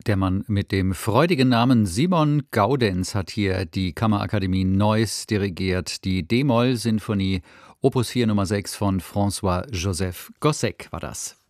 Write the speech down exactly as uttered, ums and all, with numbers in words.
Der Mann mit dem freudigen Namen Simon Gaudenz hat hier die Kammerakademie Neuss dirigiert. Die D-Moll-Sinfonie Opus vier Nummer sechs von François-Joseph Gossec war das.